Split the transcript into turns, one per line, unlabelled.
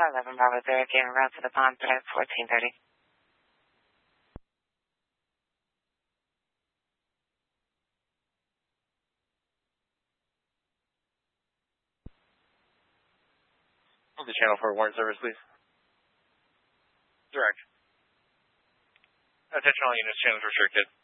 11 Bravo 0, again, route to the pond, threat 1430.
The channel for warrant service, please.
Direct.
Attention all units, channels restricted.